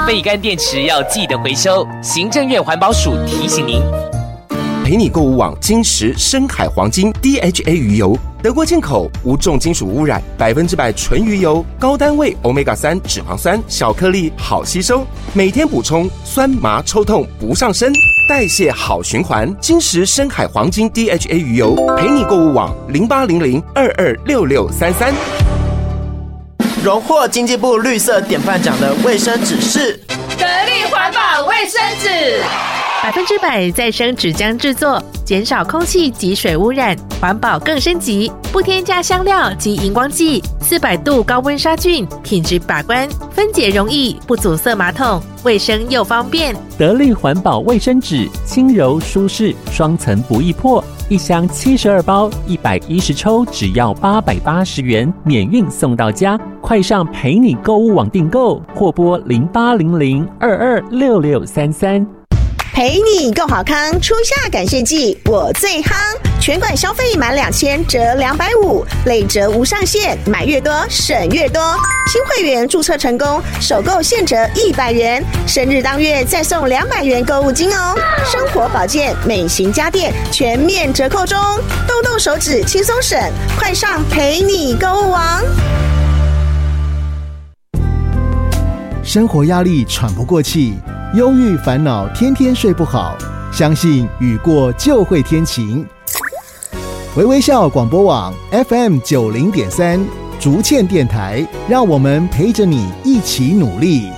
废干电池要记得回收。行政院环保署提醒您。 陪你购物网金石深海黄金 DHA 鱼油，德国进口，无重金属污染，100%纯鱼油，高单位 Omega-3 脂肪酸，小颗粒，好吸收，每天补充，酸麻抽痛不上身，代谢好循环。金石深海黄金 DHA 鱼油，陪你购物网0800226633。 荣获经济部绿色典范奖的卫生纸是得力环保卫生纸 ，100%再生纸浆制作，减少空气及水污染，环保更升级，不添加香料及荧光剂，400度高温杀菌，品质把关，分解容易，不阻塞马桶，卫生又方便。 得力环保卫生纸，轻柔舒适，双层不易破，一箱72包，110抽，只要880元，免运送到家。快上陪你购物网订购，或拨0800226633。 陪你够好康，初夏感谢季我最夯，全馆消费满2000折250，累折无上限，买越多省越多。新会员注册成功，首购现折100元，生日当月再送200元购物金哦。生活保健、美型家电全面折扣中，动动手指轻松省，快上陪你购物网。 生活压力喘不过气，忧郁烦恼天天睡不好，相信雨过就会天晴。微微笑广播网 FM90.3 竹堑电台，让我们陪着你一起努力。